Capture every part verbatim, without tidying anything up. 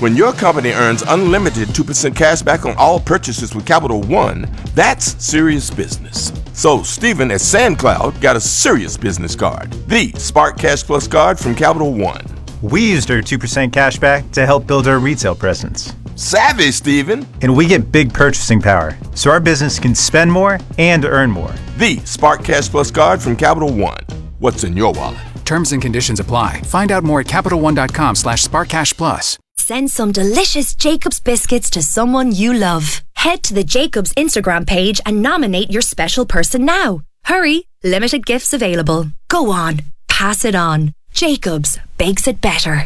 When your company earns unlimited two percent cash back on all purchases with Capital One, that's serious business. So Stephen at SandCloud got a serious business card, the Spark Cash Plus card from Capital One. We used our two percent cash back to help build our retail presence. Savvy, Stephen. And we get big purchasing power, so our business can spend more and earn more. The Spark Cash Plus card from Capital One. What's in your wallet? Terms and conditions apply. Find out more at CapitalOne.com slash SparkCashPlus. Send some delicious Jacob's biscuits to someone you love. Head to the Jacob's Instagram page and nominate your special person now. Hurry, limited gifts available. Go on, pass it on. Jacob's bakes it better.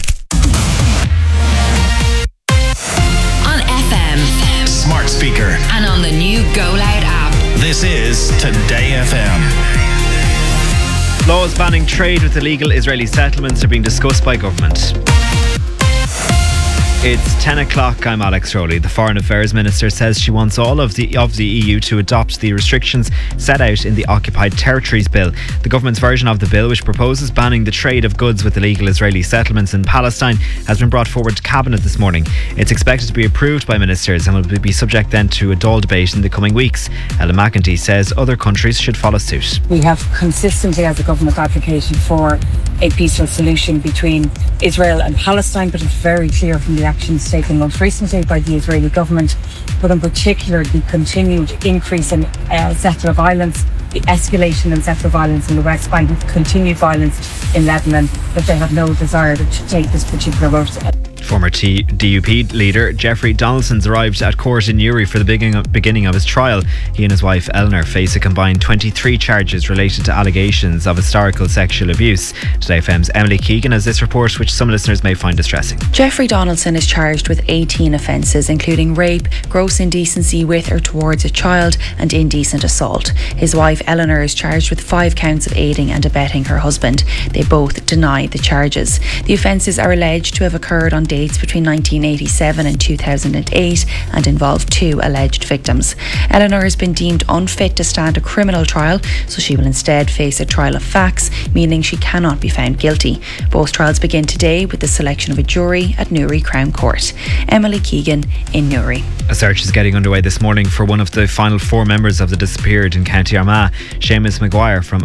On F M, smart speaker, and on the new Go Loud app. This is Today F M. Laws banning trade with illegal Israeli settlements are being discussed by government. It's ten o'clock. I'm Alex Rowley. The Foreign Affairs Minister says she wants all of the of the E U to adopt the restrictions set out in the Occupied Territories Bill. The government's version of the bill, which proposes banning the trade of goods with illegal Israeli settlements in Palestine, has been brought forward to Cabinet this morning. It's expected to be approved by ministers and will be subject then to a Dáil debate in the coming weeks. Ellen McEntee says other countries should follow suit. We have consistently, as a government, advocated for a peaceful solution between Israel and Palestine, but it's very clear from the actions taken most recently by the Israeli government, but in particular the continued increase in uh, settler violence, the escalation in settler violence in the West Bank, the continued violence in Lebanon, that they have no desire to take this particular route. Former T- D U P leader Jeffrey Donaldson's arrived at court in Newry for the beginning of, beginning of his trial. He and his wife Eleanor face a combined twenty-three charges related to allegations of historical sexual abuse. Today F M's Emily Keegan has this report, which some listeners may find distressing. Jeffrey Donaldson is charged with eighteen offences, including rape, gross indecency with or towards a child, and indecent assault. His wife Eleanor is charged with five counts of aiding and abetting her husband. They both deny the charges. The offences are alleged to have occurred on dates between nineteen eighty-seven and two thousand eight and involve two alleged victims. Eleanor has been deemed unfit to stand a criminal trial, so she will instead face a trial of facts, meaning she cannot be found guilty. Both trials begin today with the selection of a jury at Newry Crown Court. Emily Keegan in Newry. A search is getting underway this morning for one of the final four members of the disappeared in County Armagh. Seamus Maguire from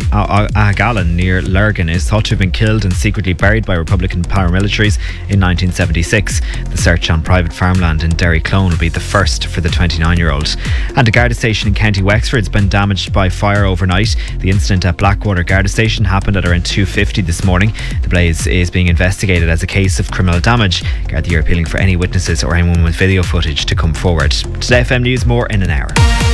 Aghgallan near Lurgan is thought to have been killed and secretly buried by Republican paramilitaries in nineteen seventy-six. The search on private farmland in Derry Clone will be the first for the twenty-nine-year-old. And a Garda station in County Wexford has been damaged by fire overnight. The incident at Blackwater Garda station happened at around two fifty this morning. The blaze is being investigated as a case of criminal damage. Garda are appealing for any witnesses or anyone with video footage to come forward. Today F M News, more in an hour.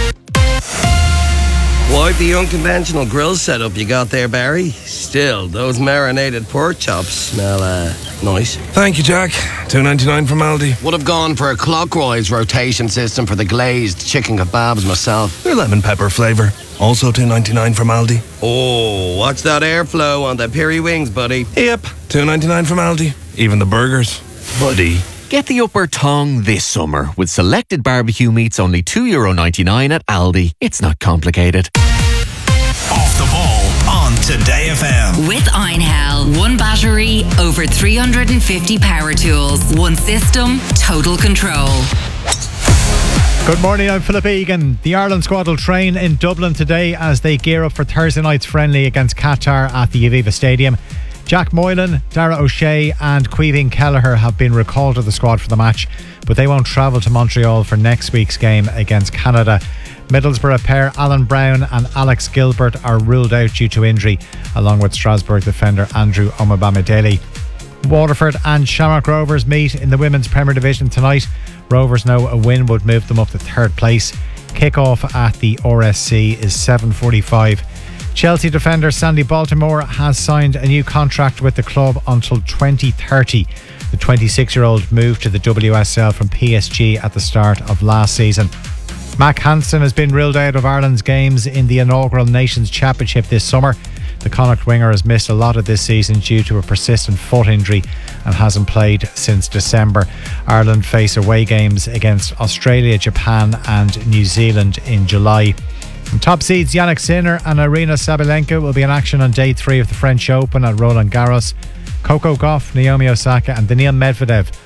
Quite the unconventional grill setup you got there, Barry. Still, those marinated pork chops smell uh, nice. Thank you, Jack. two ninety-nine from Aldi. Would have gone for a clockwise rotation system for the glazed chicken kebabs myself. They're lemon pepper flavour. Also two ninety-nine from Aldi. Oh, watch that airflow on the piri wings, buddy. Yep, two ninety-nine from Aldi. Even the burgers. Buddy. Get the upper tongue this summer with selected barbecue meats only two euro ninety-nine at Aldi. It's not complicated. Off the ball on Today F M. With Einhell, one battery, over three hundred fifty power tools, one system, total control. Good morning, I'm Philip Egan. The Ireland squad will train in Dublin today as they gear up for Thursday night's friendly against Qatar at the Aviva Stadium. Jack Moylan, Dara O'Shea and Caoimhín Kelleher have been recalled to the squad for the match, but they won't travel to Montreal for next week's game against Canada. Middlesbrough pair Alan Brown and Alex Gilbert are ruled out due to injury, along with Strasbourg defender Andrew Omobamidele. Waterford and Shamrock Rovers meet in the Women's Premier Division tonight. Rovers know a win would move them up to third place. Kick-off at the R S C is seven forty-five. Chelsea defender Sandy Baltimore has signed a new contract with the club until twenty thirty. The twenty-six-year-old moved to the W S L from P S G at the start of last season. Mac Hansen has been ruled out of Ireland's games in the inaugural Nations Championship this summer. The Connacht winger has missed a lot of this season due to a persistent foot injury and hasn't played since December. Ireland face away games against Australia, Japan and New Zealand in July. And top seeds Yannick Sinner and Aryna Sabalenka will be in action on day three of the French Open at Roland Garros. Coco Gauff, Naomi Osaka and Daniil Medvedev